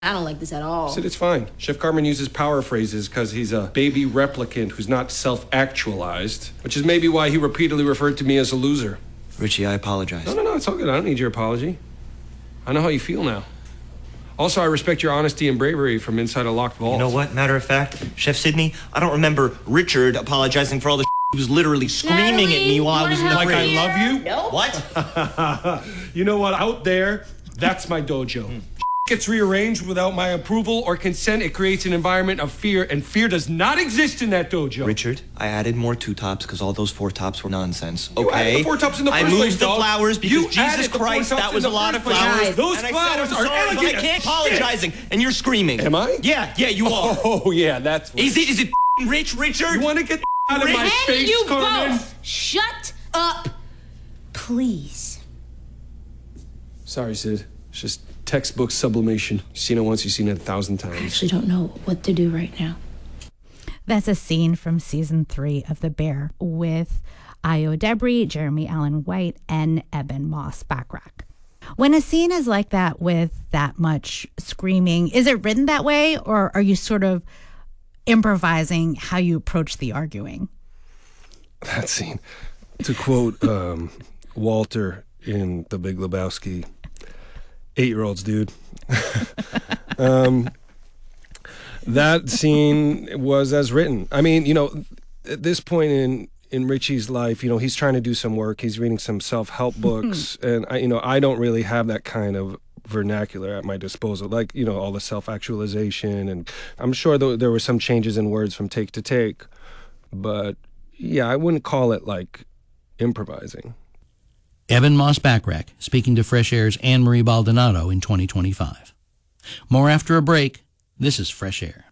I don't like this at all. Sid, it's fine. Chef Carmen uses power phrases because he's a baby replicant who's not self-actualized, which is maybe why he repeatedly referred to me as a loser. Richie, I apologize. No, it's all good. I don't need your apology. I know how you feel now. Also, I respect your honesty and bravery from inside a locked vault. You know what? Matter of fact, Chef Sidney, I don't remember Richard apologizing for all the he was literally screaming at me while I was in the Like fridge. I love you? No. What? You know what? Out there, that's my dojo. Gets rearranged without my approval or consent. It creates an environment of fear, and fear does not exist in that dojo. Richard, I added more 2 tops because all those 4 tops were nonsense. You added the 4 tops in the first I moved place, the dog. flowers because You Jesus added the 4 Christ, tops that in was the a lot of first place. flowers. Guys, those and flowers I said, are I'm sorry, but I elegant can't as apologizing, and you're screaming. Am I? Yeah, you are. Oh, yeah, that's what... Is it Rich, Richard? You want to get out of my And face, you Carmen? both shut up, please. Sorry, Sid. It's just textbook sublimation. You've seen it once, you've seen it 1,000 times. I actually don't know what to do right now. That's a scene from season 3 of The Bear with Ayo Debris, Jeremy Allen White, and Eben Moss-Bachrach. When a scene is like that with that much screaming, is it written that way, or are you sort of improvising how you approach the arguing? That scene. To quote Walter in The Big Lebowski, 8-year-olds, dude. That scene was as written. I mean, you know, at this point in Richie's life, you know, he's trying to do some work. He's reading some self-help books. And, I don't really have that kind of vernacular at my disposal, like, you know, all the self-actualization. And I'm sure there were some changes in words from take to take. But, yeah, I wouldn't call it, like, improvising. Eben Moss-Bachrach speaking to Fresh Air's Anne-Marie Baldonado in 2025. More after a break. This is Fresh Air.